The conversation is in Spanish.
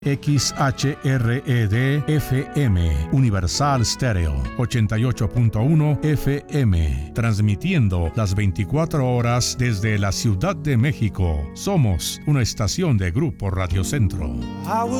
XHRED FM, Universal Stereo, 88.1 FM, transmitiendo las 24 horas desde la Ciudad de México. Somos una estación de Grupo Radio Centro.